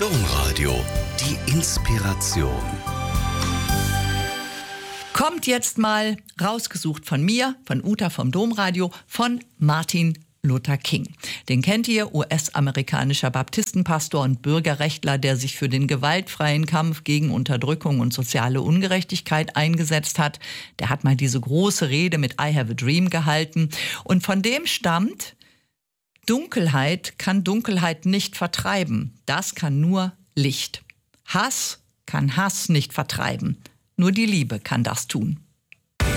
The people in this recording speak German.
Domradio, die Inspiration. Kommt jetzt mal, rausgesucht von mir, von Uta vom Domradio, von Martin Luther King. Den kennt ihr, US-amerikanischer Baptistenpastor und Bürgerrechtler, der sich für den gewaltfreien Kampf gegen Unterdrückung und soziale Ungerechtigkeit eingesetzt hat. Der hat mal diese große Rede mit I Have a Dream gehalten. Und von dem stammt: Dunkelheit kann Dunkelheit nicht vertreiben. Das kann nur Licht. Hass kann Hass nicht vertreiben. Nur die Liebe kann das tun.